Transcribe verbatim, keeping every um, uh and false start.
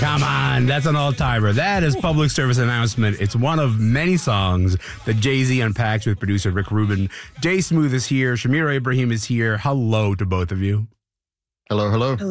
Come on, that's an all-timer. That is public service announcement. It's one of many songs that Jay-Z unpacks with producer Rick Rubin. Jay Smooth is here. Shamira Ibrahim is here. Hello to both of you. Hello, hello.